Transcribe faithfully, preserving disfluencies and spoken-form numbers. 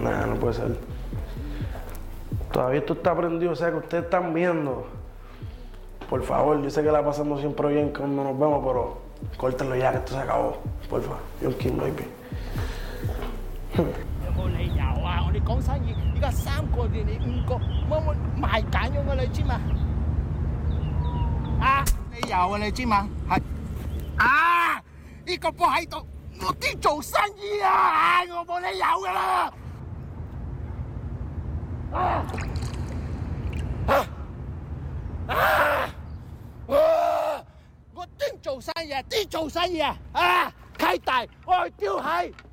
Nah, no puede ser. Todavía esto está prendido, o sea que ustedes están viendo. Por favor, yo sé que la pasamos siempre bien cuando nos vemos, pero córtenlo ya, que esto se acabó. Por favor, John King baby. 有冇理由啊？我哋講生意，而家三個月你五個，我我賣緊咗㗎，你知嘛？啊，理由啊，你知嘛？係啊，呢個波喺度，我啲做生意啊，我冇理由㗎啦。啊啊啊！啊！我啲做生意啊，啲做生意啊，啊，契弟，我去丟閪。